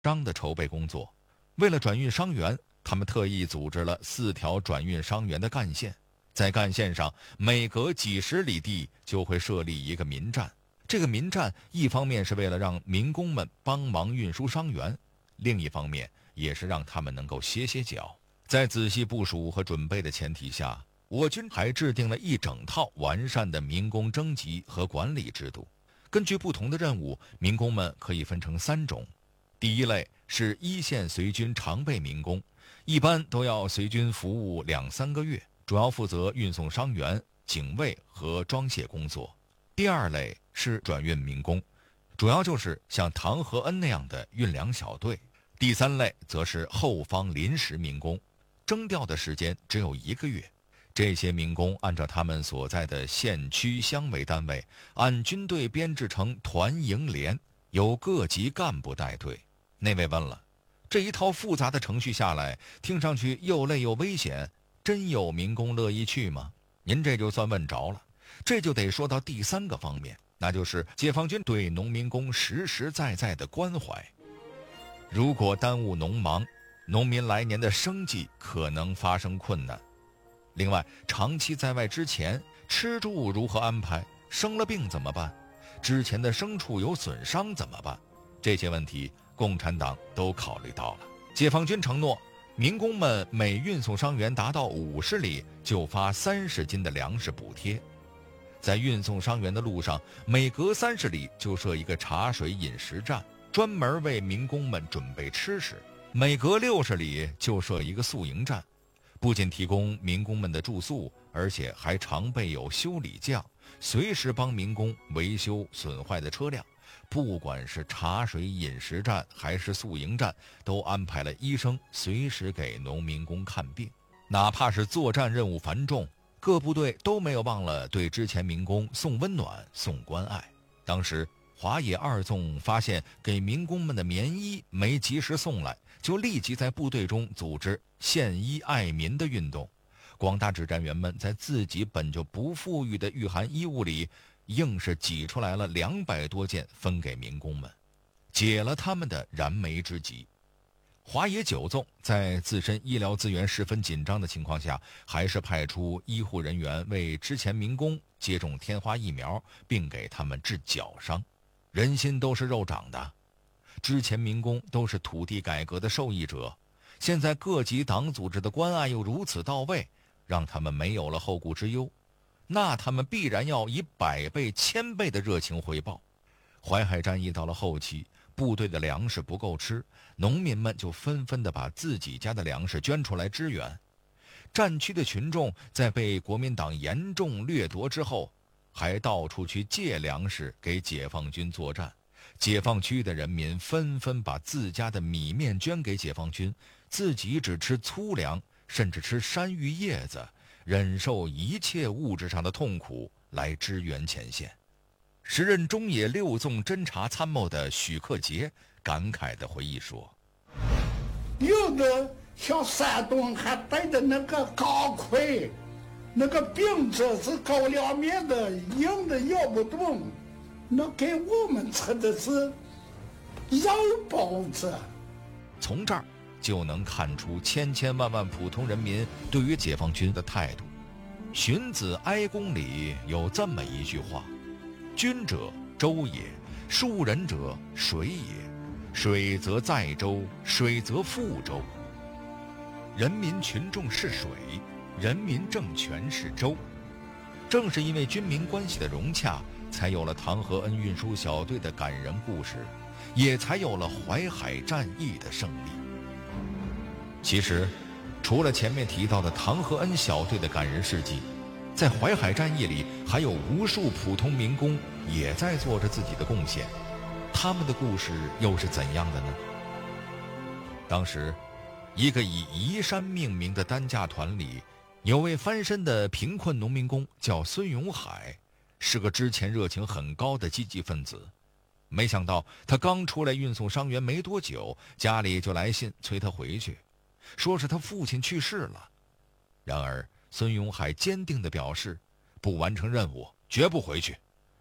商的筹备工作。为了转运伤员，他们特意组织了4条转运伤员的干线，在干线上每隔几十里地就会设立一个民站。这个民站一方面是为了让民工们帮忙运输伤员，另一方面也是让他们能够歇歇脚。在仔细部署和准备的前提下，我军还制定了一整套完善的民工征集和管理制度。根据不同的任务，民工们可以分成3种。第一类是一线随军常备民工，一般都要随军服务2-3个月，主要负责运送伤员、警卫和装卸工作。第二类是转运民工，主要就是像唐和恩那样的运粮小队。第三类则是后方临时民工，征调的时间只有1个月。这些民工按照他们所在的县区乡为单位，按军队编制成团营连，由各级干部带队。那位问了，这一套复杂的程序下来，听上去又累又危险，真有民工乐意去吗？您这就算问着了。这就得说到第3个方面，那就是解放军对农民工实实在在的关怀。如果耽误农忙，农民来年的生计可能发生困难。另外，长期在外之前，吃住如何安排？生了病怎么办？之前的牲畜有损伤怎么办？这些问题共产党都考虑到了。解放军承诺，民工们每运送伤员达到50里就发30斤的粮食补贴。在运送伤员的路上，每隔30里就设一个茶水饮食站，专门为民工们准备吃食。每隔60里就设一个宿营站，不仅提供民工们的住宿，而且还常备有修理匠，随时帮民工维修损坏的车辆。不管是茶水饮食站还是宿营站，都安排了医生随时给农民工看病。哪怕是作战任务繁重，各部队都没有忘了对之前民工送温暖、送关爱。当时华野2纵发现给民工们的棉衣没及时送来，就立即在部队中组织献衣爱民的运动。广大指战员们在自己本就不富裕的御寒衣物里，硬是挤出来了200多件分给民工们，解了他们的燃眉之急。华野9纵在自身医疗资源十分紧张的情况下，还是派出医护人员为之前民工接种天花疫苗，并给他们治脚伤。人心都是肉长的，之前民工都是土地改革的受益者，现在各级党组织的关爱又如此到位，让他们没有了后顾之忧，那他们必然要以100倍、1000倍的热情回报。淮海战役到了后期，部队的粮食不够吃，农民们就纷纷地把自己家的粮食捐出来支援。战区的群众在被国民党严重掠夺之后，还到处去借粮食给解放军作战。解放区的人民纷纷把自家的米面捐给解放军，自己只吃粗粮，甚至吃山芋叶子，忍受一切物质上的痛苦来支援前线。时任中野6纵侦察参谋的许克杰感慨地回忆说， 有的像山东还带的那个钢盔，那个饼子是高粱面的，硬的咬不动，那给我们吃的是肉包子。 从这儿就能看出千千万万普通人民对于解放军的态度。荀子《哀公》里有这么一句话，军者舟也，庶人者水也，水则载舟，水则覆舟。人民群众是水，人民政权是舟。正是因为军民关系的融洽，才有了唐和恩运输小队的感人故事，也才有了淮海战役的胜利。其实除了前面提到的唐和恩小队的感人事迹，在淮海战役里还有无数普通民工也在做着自己的贡献。他们的故事又是怎样的呢？当时一个以宜山命名的担架团里，有位翻身的贫困农民工叫孙永海，是个之前热情很高的积极分子。没想到他刚出来运送伤员没多久，家里就来信催他回去，说是他父亲去世了。然而孙永海坚定地表示，不完成任务绝不回去。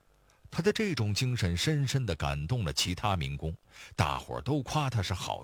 他的这种精神深深地感动了其他民工，大伙儿都夸他是好